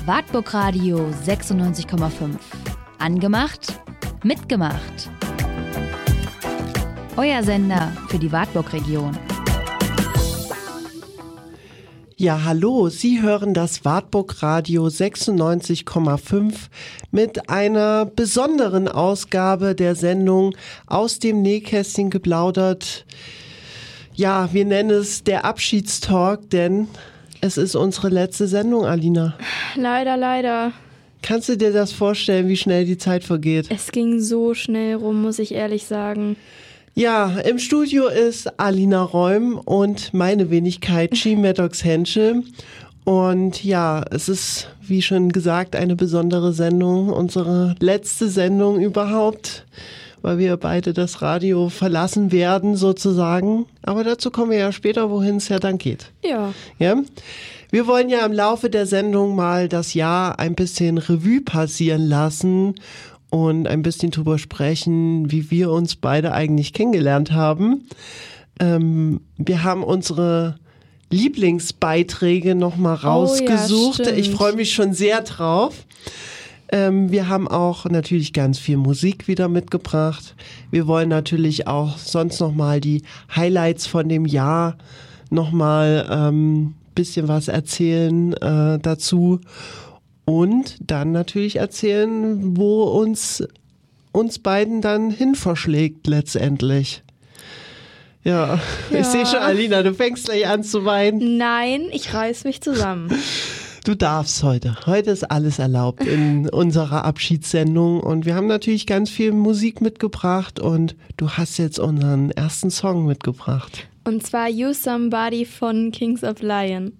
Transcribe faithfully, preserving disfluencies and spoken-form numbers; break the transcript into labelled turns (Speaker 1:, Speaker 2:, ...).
Speaker 1: Wartburg Radio sechsundneunzig Komma fünf. Angemacht, mitgemacht. Euer Sender für die Wartburg-Region.
Speaker 2: Ja, hallo, Sie hören das Wartburg Radio sechsundneunzig Komma fünf mit einer besonderen Ausgabe der Sendung Aus dem Nähkästchen geplaudert. Ja, wir nennen es der Abschiedstalk, denn es ist unsere letzte Sendung, Alina.
Speaker 3: Leider, leider.
Speaker 2: Kannst du dir das vorstellen, wie schnell die Zeit vergeht?
Speaker 3: Es ging so schnell rum, muss ich ehrlich sagen.
Speaker 2: Ja, im Studio ist Alina Räum und meine Wenigkeit Maddox Henschel. Und ja, es ist, wie schon gesagt, eine besondere Sendung, unsere letzte Sendung überhaupt, weil wir beide das Radio verlassen werden sozusagen. Aber dazu kommen wir ja später, wohin es ja dann geht.
Speaker 3: Ja.
Speaker 2: Ja. Wir wollen ja im Laufe der Sendung mal das Jahr ein bisschen Revue passieren lassen und ein bisschen drüber sprechen, wie wir uns beide eigentlich kennengelernt haben. Ähm, wir haben unsere Lieblingsbeiträge nochmal rausgesucht.
Speaker 3: Oh ja,
Speaker 2: ich freue mich schon sehr drauf. Ähm, wir haben auch natürlich ganz viel Musik wieder mitgebracht. Wir wollen natürlich auch sonst nochmal die Highlights von dem Jahr nochmal ähm, bisschen was erzählen äh, dazu. Und dann natürlich erzählen, wo uns, uns beiden dann hin verschlägt letztendlich. Ja, ja. Ich sehe schon, Alina, du fängst gleich an zu weinen.
Speaker 3: Nein, ich reiß mich zusammen.
Speaker 2: Du darfst heute. Heute ist alles erlaubt in unserer Abschiedssendung. Und wir haben natürlich ganz viel Musik mitgebracht. Und du hast jetzt unseren ersten Song mitgebracht.
Speaker 3: Und zwar You Somebody von Kings of Lion.